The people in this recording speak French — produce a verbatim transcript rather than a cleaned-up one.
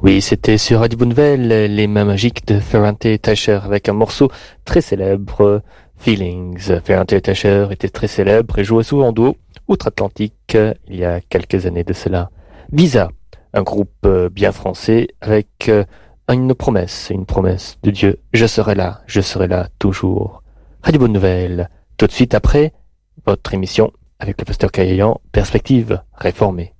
Oui, c'était sur Radio Bonne Nouvelle, les mains magiques de Ferrante Teicher avec un morceau très célèbre, Feelings. Ferrante Teicher était très célèbre et jouait souvent en duo outre-Atlantique il y a quelques années de cela. Visa, un groupe bien français avec une promesse, une promesse de Dieu. Je serai là, je serai là toujours. Radio Bonne Nouvelle, tout de suite après votre émission avec le pasteur Caillan, Perspective réformée.